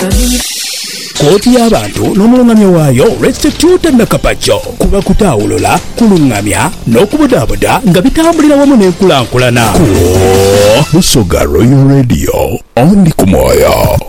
Kooti y'abantu n'omulungamya waayo Restitute Nakapacho kuba kutawulola kulungamya n'okubudaabuda nga bitambulira wamu n'enkulaakulana. Busoga Royal Radio, ondi ku mwoyo.